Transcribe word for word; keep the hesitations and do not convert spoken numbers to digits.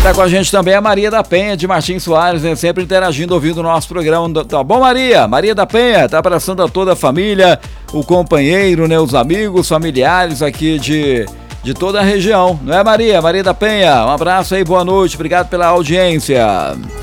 tá com a gente também a Maria da Penha, de Martins Soares, né? Sempre interagindo, ouvindo o nosso programa. Tá bom, Maria? Maria da Penha, tá abraçando a toda a família, o companheiro, né? Os amigos, familiares aqui de, de toda a região. Não é, Maria? Maria da Penha, um abraço aí, boa noite, obrigado pela audiência.